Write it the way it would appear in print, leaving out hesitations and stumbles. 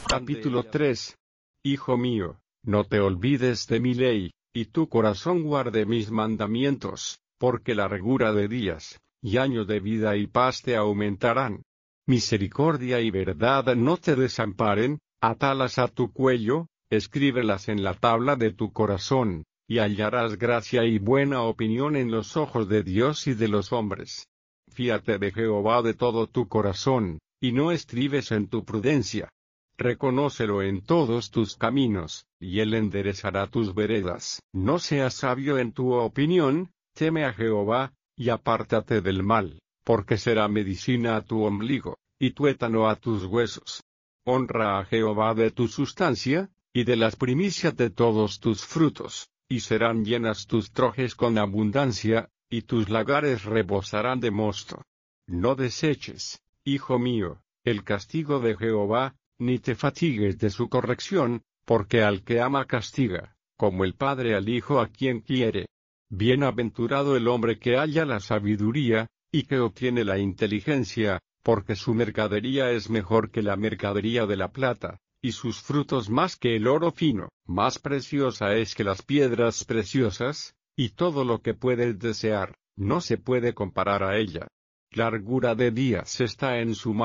Capítulo 3. Hijo mío, no te olvides de mi ley, y tu corazón guarde mis mandamientos, porque largura de días, y años de vida y paz te aumentarán. Misericordia y verdad no te desamparen, atalas a tu cuello, escríbelas en la tabla de tu corazón, y hallarás gracia y buena opinión en los ojos de Dios y de los hombres. Fíate de Jehová de todo tu corazón, y no estribes en tu prudencia. Reconócelo en todos tus caminos, y él enderezará tus veredas. No seas sabio en tu opinión, teme a Jehová, y apártate del mal, porque será medicina a tu ombligo, y tuétano a tus huesos. Honra a Jehová de tu sustancia, y de las primicias de todos tus frutos, y serán llenas tus trojes con abundancia, y tus lagares rebosarán de mosto. No deseches, hijo mío, el castigo de Jehová, ni te fatigues de su corrección, porque al que ama castiga, como el padre al hijo a quien quiere. Bienaventurado el hombre que halla la sabiduría, y que obtiene la inteligencia, porque su mercadería es mejor que la mercadería de la plata, y sus frutos más que el oro fino. Más preciosa es que las piedras preciosas, y todo lo que puedes desear, no se puede comparar a ella. Largura de días está en su mano.